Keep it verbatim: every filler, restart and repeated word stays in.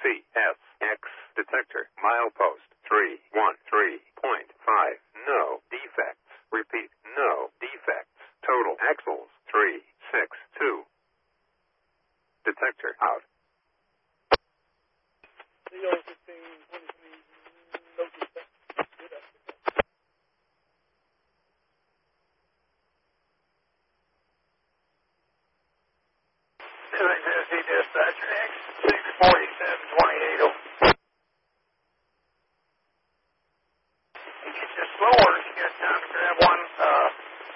C S X detector milepost three one three point five. No defects. Repeat, no defects. Total axles three six two. Detector out. C O fifteen twenty-three, no defects. Good afternoon. Tennessee Dispatcher X six forty-seven twenty-eight oh